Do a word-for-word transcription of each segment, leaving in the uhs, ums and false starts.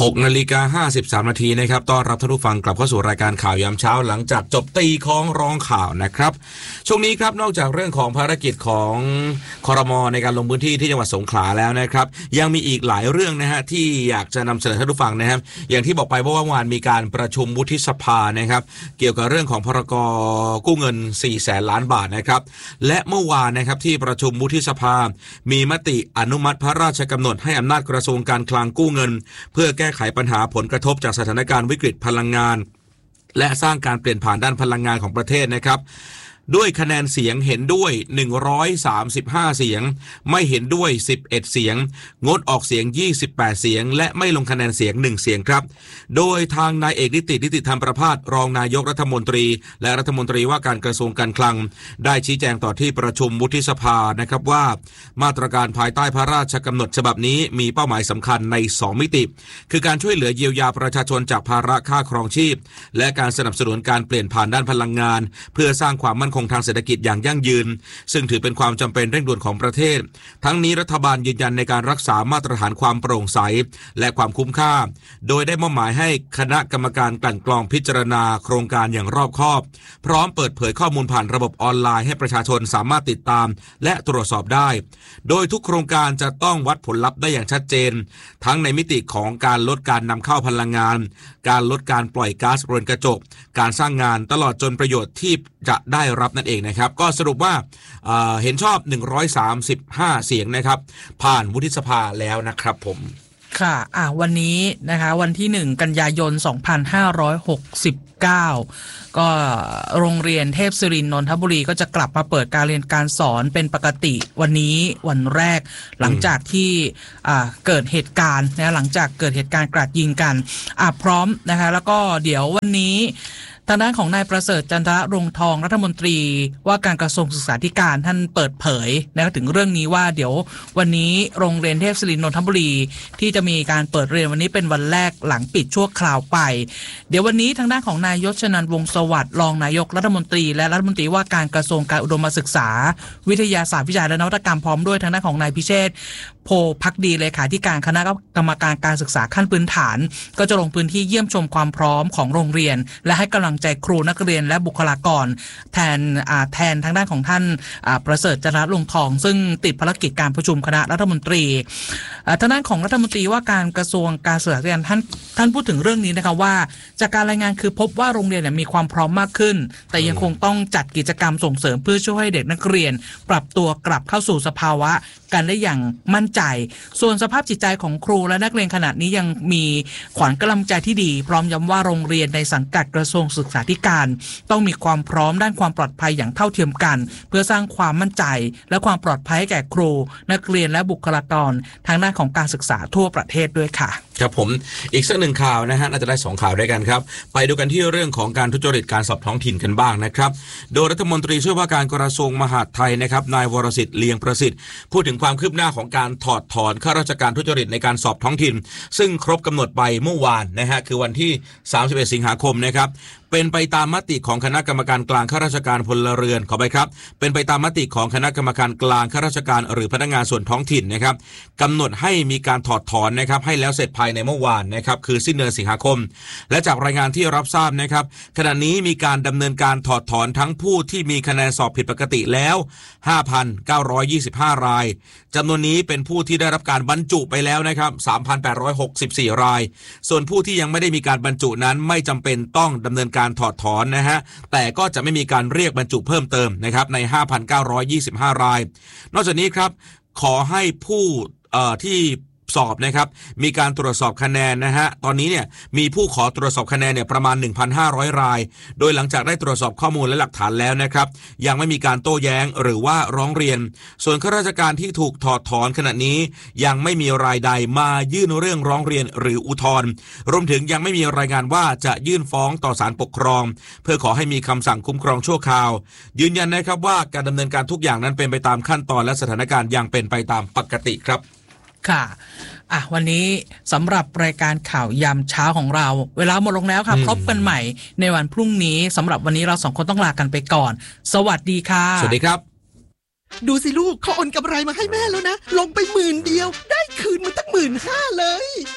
หกนาฬิกาห้าสิบสามนาทีนะครับต้อนรับท่านผู้ฟังกลับเข้าสู่รายการข่าวยามเช้าหลังจากจบตีค้องร้องข่าวนะครับช่วงนี้ครับนอกจากเรื่องของภารกิจของครม.ในการลงพื้นที่ที่จังหวัดสงขลาแล้วนะครับยังมีอีกหลายเรื่องนะฮะที่อยากจะนำเสนอท่านผู้ฟังนะครับอย่างที่บอกไปว่าเมื่อวานมีการประชุมวุฒิสภานะครับเกี่ยวกับเรื่องของพรก.กู้เงินสี่แสนล้านบาทนะครับและเมื่อวานนะครับที่ประชุมวุฒิสภามีมติอนุมัติพระราชกำหนดให้อำนาจกระทรวงการคลังกู้เงินเพื่อแก้ไขปัญหาผลกระทบจากสถานการณ์วิกฤตพลังงานและสร้างการเปลี่ยนผ่านด้านพลังงานของประเทศนะครับด้วยคะแนนเสียงเห็นด้วยหนึ่งร้อยสามสิบห้าเสียงไม่เห็นด้วยสิบเอ็ดเสียงงดออกเสียงยี่สิบแปดเสียงและไม่ลงคะแนนเสียงหนึ่งเสียงครับโดยทางนายเอกนิตินิติธรรมประภาสรองนายกรัฐมนตรีและรัฐมนตรีว่าการกระทรวงการคลังได้ชี้แจงต่อที่ประชุมวุฒิสภานะครับว่ามาตรการภายใต้พระราชกำหนดฉบับนี้มีเป้าหมายสำคัญในสองมิติคือการช่วยเหลือเยียวยาประชาชนจากภาระค่าครองชีพและการสนับสนุนการเปลี่ยนผ่านด้านพลังงานเพื่อสร้างความมั่นคงทางเศรษฐกิจอย่างยั่งยืนซึ่งถือเป็นความจำเป็นเร่งด่วนของประเทศทั้งนี้รัฐบาลยืนยันในการรักษามาตรฐานความโปร่งใสและความคุ้มค่าโดยได้มอบหมายให้คณะกรรมการกลั่นกรองพิจารณาโครงการอย่างรอบคอบพร้อมเปิดเผยข้อมูลผ่านระบบออนไลน์ให้ประชาชนสามารถติดตามและตรวจสอบได้โดยทุกโครงการจะต้องวัดผลลัพธ์ได้อย่างชัดเจนทั้งในมิติของการลดการนำเข้าพลังงานการลดการปล่อยก๊าซเรือนกระจกการสร้างงานตลอดจนประโยชน์ที่จะได้รับนั่นเองนะครับก็สรุปว่า เอ่อ เห็นชอบหนึ่งร้อยสามสิบห้าเสียงนะครับผ่านวุฒิสภาแล้วนะครับผมค่ะอ่ะวันนี้นะคะวันที่หนึ่งกันยายนสองพันห้าร้อยหกสิบเก้าก็โรงเรียนเทพศิรินทร์นนทบุรีก็จะกลับมาเปิดการเรียนการสอนเป็นปกติวันนี้วันแรกหลังจากที่อ่าเกิดเหตุการณ์นะหลังจากเกิดเหตุการณ์กราดยิงกันอ่ะพร้อมนะคะแล้วก็เดี๋ยววันนี้ทางด้านของนายประเสริฐจันทรรงทองรัฐมนตรีว่าการกระทรวงศึกษาธิการท่านเปิดเผยนะถึงเรื่องนี้ว่าเดี๋ยววันนี้โรงเรียนเทพศิรินทร์นนทบุรีที่จะมีการเปิดเรียนวันนี้เป็นวันแรกหลังปิดชั่วคราวไปเดี๋ยววันนี้ทางด้านของนายยศนันท์วงศ์สวัสดิ์รองนายกรัฐมนตรีและรัฐมนตรีว่าการกระทรวงการอุดมศึกษาวิทยาศาสตร์วิจัยและนวัตกรรมพร้อมด้วยทางด้านของนายพิเชษฐ์โพภักดีเลขาธิการคณะกรรมการการศึกษาขั้นพื้นฐานก็จะลงพื้นที่เยี่ยมชมความพร้อมของโรงเรียนและให้กำลังใจครูนักเรียนและบุคลากรแทนแทนทางด้านของท่านประเสริฐจันทรรงทองซึ่งติดภารกิจการประชุมคณะรัฐมนตรีทางด้านของรัฐมนตรีว่าการกระทรวงการศึกษาธิการท่านท่านพูดถึงเรื่องนี้นะคะว่าจากการรายงานคือพบว่าโรงเรียนมีความพร้อมมากขึ้นแต่ยังคงต้องจัดกิจกรรมส่งเสริมเพื่อช่วยให้เด็กนักเรียนปรับตัวกลับเข้าสู่สภาวะกันได้อย่างมั่นใจส่วนสภาพจิตใจของครูและนักเรียนขณะนี้ยังมีขวัญกำลังใจที่ดีพร้อมย้ำว่าโรงเรียนในสังกัดกระทรวงศึกษาธิการต้องมีความพร้อมด้านความปลอดภัยอย่างเท่าเทียมกันเพื่อสร้างความมั่นใจและความปลอดภัยให้แก่ครูนักเรียนและบุคลากรทางด้านของการศึกษาทั่วประเทศด้วยค่ะครับผมอีกสักหนึ่งข่าวนะฮะน่าจะได้สองข่าวด้วยกันครับไปดูกันที่เรื่องของการทุจริตการสอบท้องถิ่นกันบ้างนะครับโดยรัฐมนตรีช่วยว่าการกระทรวงมหาดไทยนะครับนายวรสิทธิ์เลียงประสิทธิ์พูดถึงความคืบหน้าของการถอดถอนข้าราชการทุจริตในการสอบท้องถิ่นซึ่งครบกำหนดไปเมื่อวานนะฮะคือวันที่สามสิบเอ็ดสิงหาคมนะครับเป็นไปตามมติของคณะกรรมการกลางข้าราชการพลเรือนขอไปครับเป็นไปตามมติของคณะกรรมการกลางข้าราชการหรือพนักงานส่วนท้องถิ่นนะครับกำหนดให้มีการถอดถอนนะครับให้แล้วเสร็จภายในเมื่อวานนะครับคือสิ้นเดือนสิงหาคมและจากรายงานที่รับทราบนะครับขณะนี้มีการดำเนินการถอดถอนทั้งผู้ที่มีคะแนนสอบผิดปกติแล้ว ห้าพันเก้าร้อยยี่สิบห้า รายจำนวนนี้เป็นผู้ที่ได้รับการบรรจุไปแล้วนะครับ สามพันแปดร้อยหกสิบสี่ รายส่วนผู้ที่ยังไม่ได้มีการบรรจุนั้นไม่จำเป็นต้องดำเนินการถอดถอนนะฮะแต่ก็จะไม่มีการเรียกบรรจุเพิ่มเติมนะครับใน ห้าพันเก้าร้อยยี่สิบห้า รายนอกจากนี้ครับขอให้ผู้เอ่อที่สอบนะครับมีการตรวจสอบคะแนนนะฮะตอนนี้เนี่ยมีผู้ขอตรวจสอบคะแนนเนี่ยประมาณ หนึ่งพันห้าร้อย รายโดยหลังจากได้ตรวจสอบข้อมูลและหลักฐานแล้วนะครับยังไม่มีการโต้แย้งหรือว่าร้องเรียนส่วนข้าราชการที่ถูกถอดถอนขณะนี้ยังไม่มีรายใดมายื่นเรื่องร้องเรียนหรืออุทธรณ์รวมถึงยังไม่มีรายงานว่าจะยื่นฟ้องต่อศาลปกครองเพื่อขอให้มีคำสั่งคุ้มครองชั่วคราวยืนยันนะครับว่าการดำเนินการทุกอย่างนั้นเป็นไปตามขั้นตอนและสถานการณ์ยังเป็นไปตามปกติครับค่ะอ่ะวันนี้สำหรับรายการข่าวยามเช้าของเราเวลาหมดลงแล้วค่ะพบกันใหม่ในวันพรุ่งนี้สำหรับวันนี้เราสองคนต้องลากันไปก่อนสวัสดีค่ะสวัสดีครับดูสิลูกเขาโอนกำไรมาให้แม่แล้วนะลงไปหมื่นเดียวได้คืนมาตั้งหมื่นห้าเลยเขาหลอก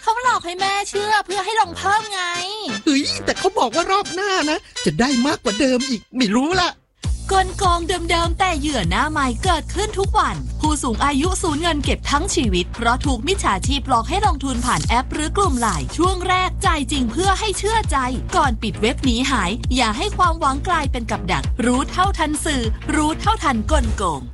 ให้แม่เชื่อเพื่อให้ลงเพิ่มไงเฮ้ยแต่เขาบอกว่ารอบหน้านะจะได้มากกว่าเดิมอีกไม่รู้ละกลโกงเดิมๆแต่เหยื่อหน้าใหม่เกิดขึ้นทุกวันผู้สูงอายุสูญเงินเก็บทั้งชีวิตเพราะถูกมิจฉาชีพหลอกให้ลงทุนผ่านแอปหรือกลุ่มไลน์ช่วงแรกจ่ายจริงเพื่อให้เชื่อใจก่อนปิดเว็บหนีหายอย่าให้ความหวังกลายเป็นกับดักรู้เท่าทันสื่อรู้เท่าทันกลโกง